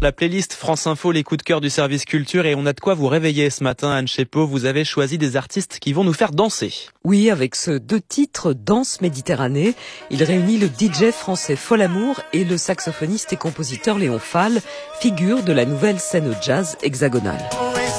la playlist France Info, les coups de cœur du service culture, et on a de quoi vous réveiller ce matin, Anne Chepeau. Vous avez choisi des artistes qui vont nous faire danser. Oui, avec ce 2 titres, Danse Méditerranée, il réunit le DJ français Folamour et le saxophoniste et compositeur Léon Fall, figure de la nouvelle scène jazz hexagonale.